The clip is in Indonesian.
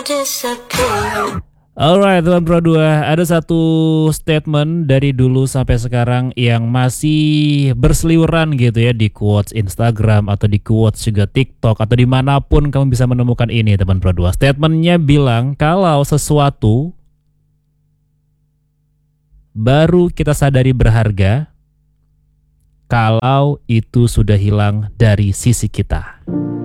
Alright teman Pro 2, ada satu statement dari dulu sampai sekarang yang masih berseliweran gitu ya di quotes Instagram atau di quotes juga TikTok atau dimanapun kamu bisa menemukan ini teman Pro 2. Statementnya bilang kalau sesuatu baru kita sadari berharga kalau itu sudah hilang dari sisi kita.